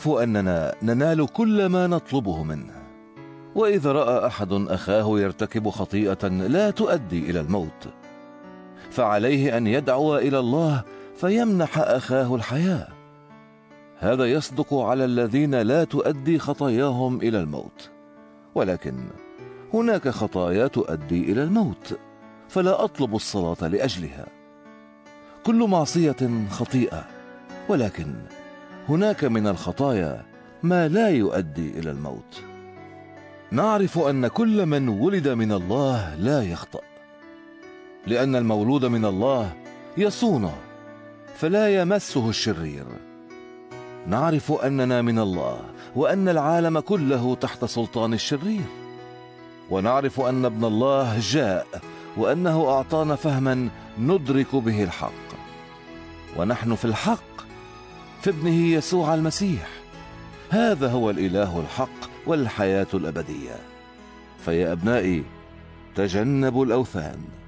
نعرف أننا ننال كل ما نطلبه منه، وإذا رأى أحد أخاه يرتكب خطيئة لا تؤدي إلى الموت، فعليه أن يدعو إلى الله فيمنح أخاه الحياة. هذا يصدق على الذين لا تؤدي خطاياهم إلى الموت، ولكن هناك خطايا تؤدي إلى الموت، فلا أطلب الصلاة لأجلها. كل معصية خطيئة، ولكن هناك من الخطايا ما لا يؤدي إلى الموت. نعرف أن كل من ولد من الله لا يخطأ، لأن المولود من الله يصون فلا يمسه الشرير. نعرف أننا من الله، وأن العالم كله تحت سلطان الشرير، ونعرف أن ابن الله جاء وأنه أعطانا فهما ندرك به الحق، ونحن في الحق في ابنه يسوع المسيح. هذا هو الإله الحق والحياة الأبدية. فيا أبنائي، تجنبوا الأوثان.